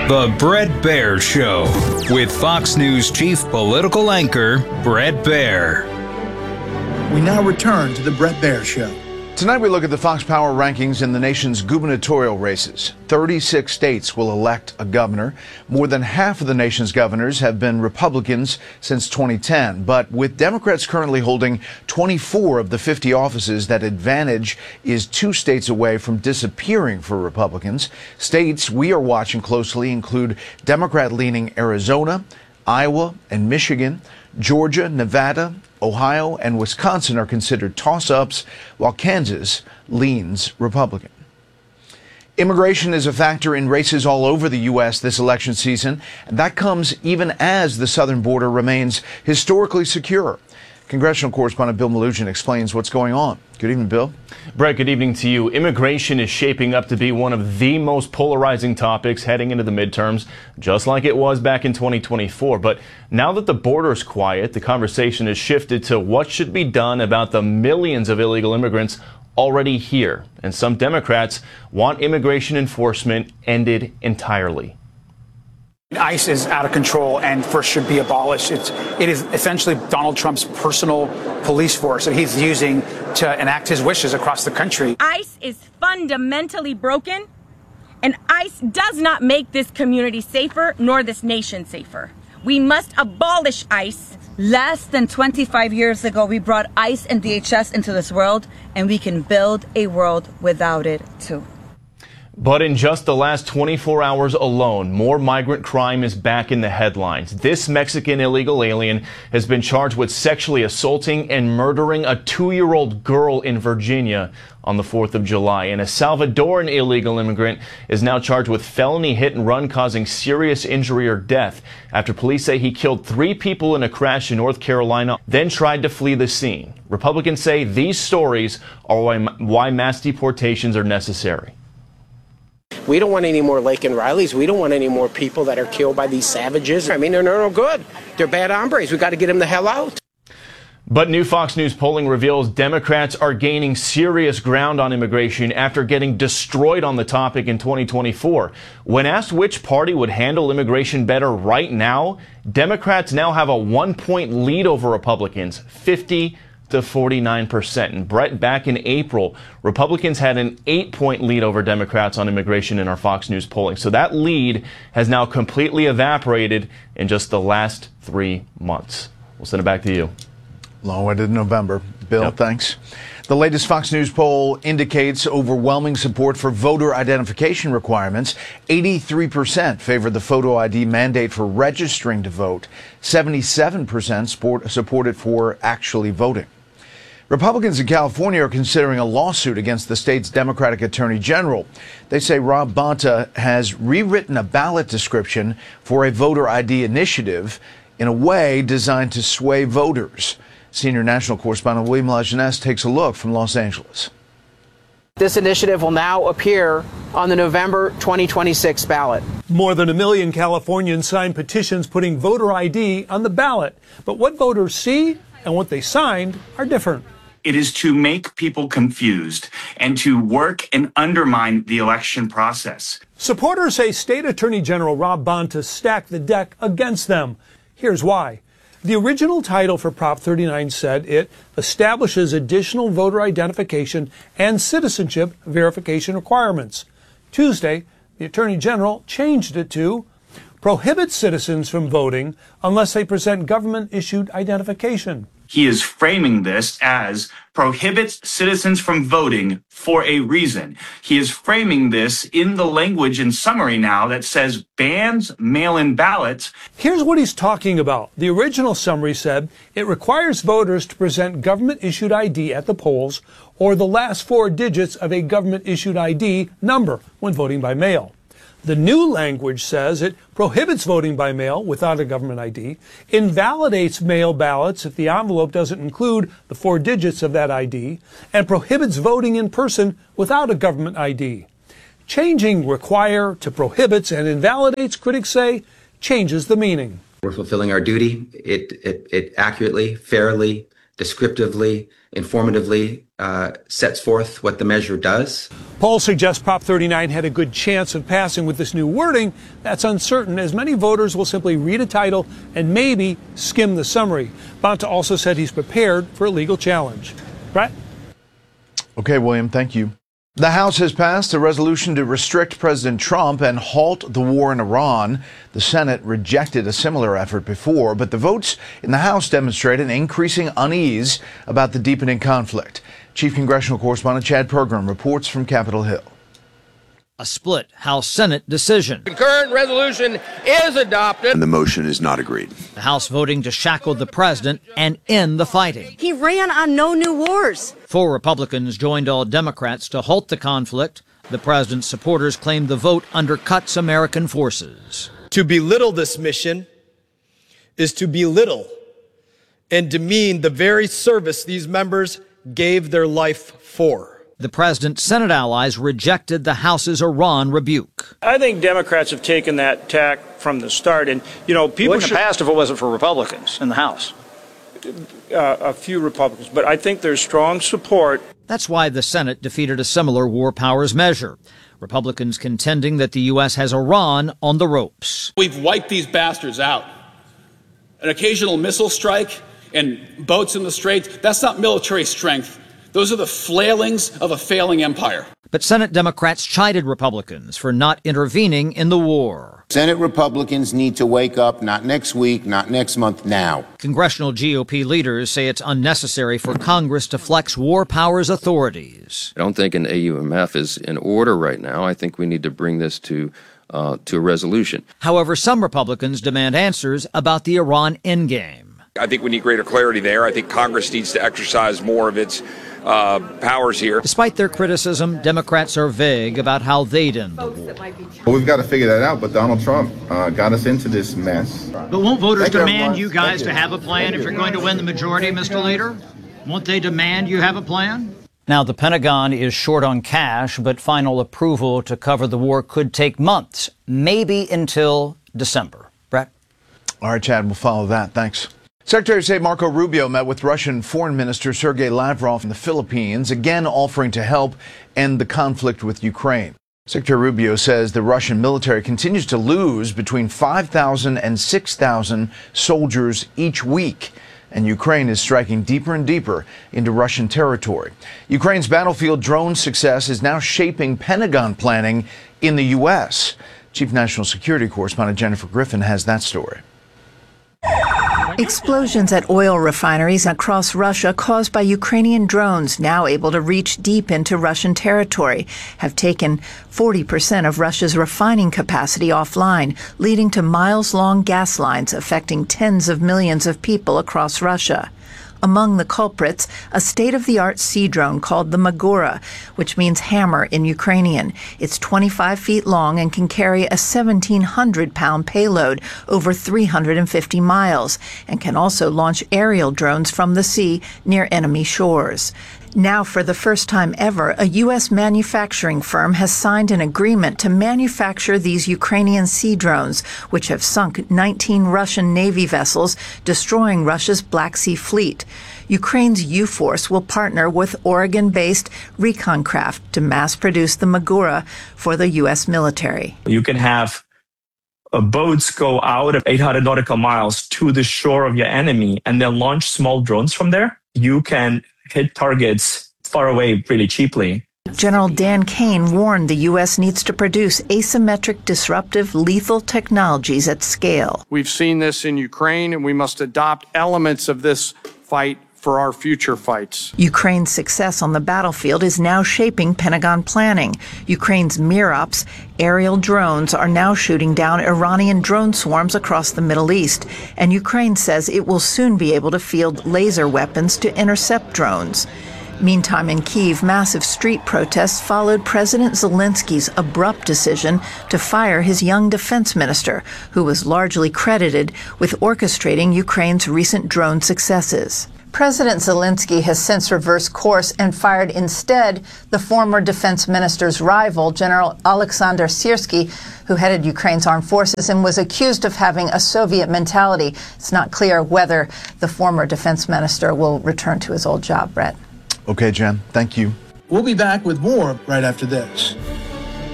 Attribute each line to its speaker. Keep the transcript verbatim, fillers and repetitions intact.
Speaker 1: The Bret Baier Show with Fox News chief political anchor Bret Baier.
Speaker 2: We now return to the Bret Baier Show.
Speaker 3: Tonight we look at the Fox Power rankings in the nation's gubernatorial races. thirty-six states will elect a governor. More than half of the nation's governors have been Republicans since twenty ten. But with Democrats currently holding twenty-four of the fifty offices, that advantage is two states away from disappearing for Republicans. States we are watching closely include Democrat-leaning Arizona, Iowa, and Michigan. Georgia, Nevada, Ohio, and Wisconsin are considered toss-ups, while Kansas leans Republican. Immigration is a factor in races all over the U S this election season, and that comes even as the southern border remains historically secure. Congressional correspondent Bill Melugin explains what's going on. Good evening, Bill.
Speaker 4: Brett, good evening to you. Immigration is shaping up to be one of the most polarizing topics heading into the midterms, just like it was back in twenty twenty-four. But now that the border is quiet, the conversation has shifted to what should be done about the millions of illegal immigrants already here. And some Democrats want immigration enforcement ended entirely.
Speaker 5: ICE is out of control and first should be abolished. It's, it is essentially Donald Trump's personal police force that he's using to enact his wishes across the country.
Speaker 6: ICE is fundamentally broken, and ICE does not make this community safer nor this nation safer. We must abolish ICE.
Speaker 7: Less than twenty-five years ago, we brought ICE and D H S into this world, and we can build a world without it, too.
Speaker 4: But in just the last twenty-four hours alone, more migrant crime is back in the headlines. This Mexican illegal alien has been charged with sexually assaulting and murdering a two-year-old girl in Virginia on the fourth of July. And a Salvadoran illegal immigrant is now charged with felony hit and run causing serious injury or death after police say he killed three people in a crash in North Carolina, then tried to flee the scene. Republicans say these stories are why, why mass deportations are necessary.
Speaker 8: We don't want any more Laken Rileys. We don't want any more people that are killed by these savages. I mean, they're no good. They're bad hombres. We got to get them the hell out.
Speaker 4: But new Fox News polling reveals Democrats are gaining serious ground on immigration after getting destroyed on the topic in twenty twenty-four. When asked which party would handle immigration better right now, Democrats now have a one-point lead over Republicans, fifty to forty-nine percent. And Brett, back in April, Republicans had an eight-point lead over Democrats on immigration in our Fox News polling. So that lead has now completely evaporated in just the last three months. We'll send it back to you.
Speaker 3: Long way to November. Bill, yep. Thanks. The latest Fox News poll indicates overwhelming support for voter identification requirements. eighty-three percent favor the photo I D mandate for registering to vote. seventy-seven percent support, support it for actually voting. Republicans in California are considering a lawsuit against the state's Democratic Attorney General. They say Rob Bonta has rewritten a ballot description for a voter I D initiative in a way designed to sway voters. Senior national correspondent William Lajeunesse takes a look from Los Angeles.
Speaker 9: This initiative will now appear on the November twenty twenty-six ballot.
Speaker 10: More than a million Californians signed petitions putting voter I D on the ballot. But what voters see and what they signed are different.
Speaker 11: It is to make people confused and to work and undermine the election process.
Speaker 10: Supporters say State Attorney General Rob Bonta stacked the deck against them. Here's why. The original title for Prop thirty-nine said it establishes additional voter identification and citizenship verification requirements. Tuesday, the Attorney General changed it to prohibit citizens from voting unless they present government-issued identification.
Speaker 11: He is framing this as prohibits citizens from voting for a reason. He is framing this in the language in summary now that says bans mail-in ballots.
Speaker 10: Here's what he's talking about. The original summary said it requires voters to present government-issued I D at the polls or the last four digits of a government-issued I D number when voting by mail. The new language says it prohibits voting by mail without a government I D, invalidates mail ballots if the envelope doesn't include the four digits of that I D, and prohibits voting in person without a government I D. Changing require to prohibits and invalidates, critics say, changes the meaning.
Speaker 12: We're fulfilling our duty. It, it, it accurately, fairly, descriptively, informatively uh, sets forth what the measure does.
Speaker 10: Polls suggest Prop thirty-nine had a good chance of passing with this new wording. That's uncertain, as many voters will simply read a title and maybe skim the summary. Bonta also said he's prepared for a legal challenge. Brett?
Speaker 3: Okay, William, thank you. The House has passed a resolution to restrict President Trump and halt the war in Iran. The Senate rejected a similar effort before, but the votes in the House demonstrate an increasing unease about the deepening conflict. Chief Congressional Correspondent Chad Pergram reports from Capitol Hill.
Speaker 13: A split House-Senate decision.
Speaker 14: Concurrent resolution is adopted.
Speaker 15: And the motion is not agreed.
Speaker 13: The House voting to shackle the president and end the fighting.
Speaker 16: He ran on no new wars.
Speaker 13: Four Republicans joined all Democrats to halt the conflict. The president's supporters claimed the vote undercuts American forces.
Speaker 17: To belittle this mission is to belittle and demean the very service these members gave their life for.
Speaker 13: The president's Senate allies rejected the House's Iran rebuke.
Speaker 18: I think Democrats have taken that tack from the start. And, you know, people
Speaker 19: wouldn't
Speaker 18: should
Speaker 19: have passed if it wasn't for Republicans in the House.
Speaker 18: Uh, a few Republicans. But I think there's strong support.
Speaker 13: That's why the Senate defeated a similar war powers measure. Republicans contending that the U S has Iran on the ropes.
Speaker 20: We've wiped these bastards out. An occasional missile strike and boats in the straits, that's not military strength. Those are the flailings of a failing empire.
Speaker 13: But Senate Democrats chided Republicans for not intervening in the war.
Speaker 21: Senate Republicans need to wake up, not next week, not next month, now.
Speaker 13: Congressional G O P leaders say it's unnecessary for Congress to flex war powers authorities.
Speaker 22: I don't think an A U M F is in order right now. I think we need to bring this to uh, to a resolution.
Speaker 13: However, some Republicans demand answers about the Iran endgame.
Speaker 23: I think we need greater clarity there. I think Congress needs to exercise more of its uh, powers here.
Speaker 13: Despite their criticism, Democrats are vague about how they'd end the war.
Speaker 24: Well, we've got to figure that out, but Donald Trump uh, got us into this mess.
Speaker 19: But won't voters
Speaker 24: Thank
Speaker 19: demand you,
Speaker 24: you
Speaker 19: guys
Speaker 24: you.
Speaker 19: to have a plan if you're going to win the majority, Mister Leader? Won't they demand you have a plan?
Speaker 25: Now, the Pentagon is short on cash, but final approval to cover the war could take months, maybe until December. Brett?
Speaker 3: All right, Chad, we'll follow that. Thanks. Secretary of State Marco Rubio met with Russian Foreign Minister Sergei Lavrov in the Philippines, again offering to help end the conflict with Ukraine. Secretary Rubio says the Russian military continues to lose between five thousand and six thousand soldiers each week, and Ukraine is striking deeper and deeper into Russian territory. Ukraine's battlefield drone success is now shaping Pentagon planning in the U S. Chief National Security Correspondent Jennifer Griffin has that story.
Speaker 26: Explosions at oil refineries across Russia caused by Ukrainian drones now able to reach deep into Russian territory have taken forty percent of Russia's refining capacity offline, leading to miles-long gas lines affecting tens of millions of people across Russia. Among the culprits, a state-of-the-art sea drone called the Magura, which means hammer in Ukrainian. It's twenty-five feet long and can carry a seventeen hundred pound payload over three hundred fifty miles, and can also launch aerial drones from the sea near enemy shores. Now, for the first time ever, a U S manufacturing firm has signed an agreement to manufacture these Ukrainian sea drones, which have sunk nineteen Russian Navy vessels, destroying Russia's Black Sea Fleet. Ukraine's U-Force will partner with Oregon-based Reconcraft to mass-produce the Magura for the U S military.
Speaker 27: You can have uh, boats go out of eight hundred nautical miles to the shore of your enemy and then launch small drones from there. You can hit targets far away really cheaply.
Speaker 26: General Dan Kane warned the U S needs to produce asymmetric, disruptive, lethal technologies at scale.
Speaker 28: We've seen this in Ukraine, and we must adopt elements of this fight for our future fights.
Speaker 26: Ukraine's success on the battlefield is now shaping Pentagon planning. Ukraine's Mirops, aerial drones, are now shooting down Iranian drone swarms across the Middle East, and Ukraine says it will soon be able to field laser weapons to intercept drones. Meantime, in Kyiv, massive street protests followed President Zelensky's abrupt decision to fire his young defense minister, who was largely credited with orchestrating Ukraine's recent drone successes. President Zelensky has since reversed course and fired instead the former defense minister's rival, General Alexander Syrsky, who headed Ukraine's armed forces and was accused of having a Soviet mentality. It's not clear whether the former defense minister will return to his old job, Brett.
Speaker 3: Okay, Jen, thank you.
Speaker 1: We'll be back with more right after this.